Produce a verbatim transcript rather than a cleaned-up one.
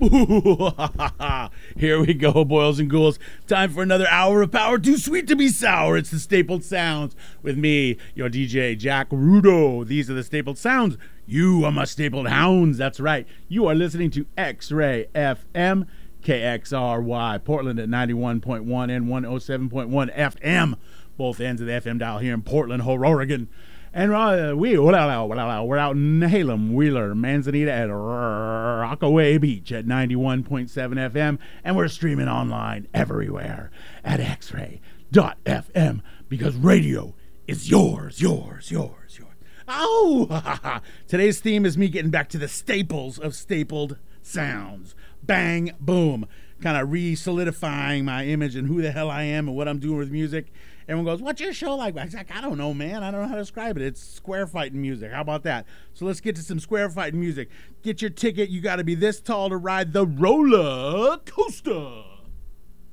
Ooh, here we go, boils and ghouls. Time for another hour of power too sweet to be sour. It's the Stapled Sounds with me, your D J, Jack Rudo. These are the Stapled Sounds. You are my stapled hounds. That's right. You are listening to X-Ray F M, K X R Y, Portland at ninety-one point one and one oh seven point one F M. Both ends of the F M dial here in Portland, Oregon. And uh, we, we're out in Halem, Wheeler, Manzanita at Rockaway Beach at ninety-one point seven F M. And we're streaming online everywhere at x ray dot f m because radio is yours, yours, yours, yours. Oh! Today's theme is me getting back to the staples of stapled sounds. Bang, boom. Kind of re-solidifying my image and who the hell I am and what I'm doing with music. Everyone goes, what's your show like? I was like, I don't know, man. I don't know how to describe it. It's square fighting music. How about that? So let's get to some square fighting music. Get your ticket. You got to be this tall to ride the roller coaster.